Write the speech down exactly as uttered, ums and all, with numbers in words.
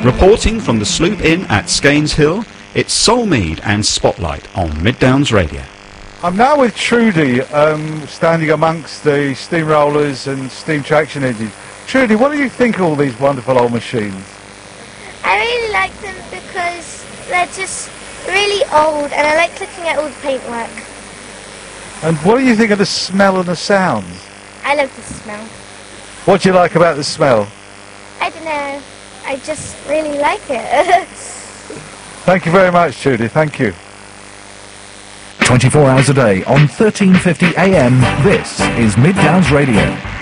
Reporting from the Sloop Inn at Skanes Hill, it's Sol Mead and Spotlight on Mid Downs Radio. I'm now with Trudy, um, standing amongst the steamrollers and steam traction engines. Trudy, what do you think of all these wonderful old machines? I really like them because they're just really old and I like looking at all the paintwork. And what do you think of the smell and the sounds? I love the smell. What do you like about the smell? I don't know. I just really like it. Thank you very much, Trudy. Thank you. twenty-four hours a day on thirteen fifty A M, this is Mid Downs Radio.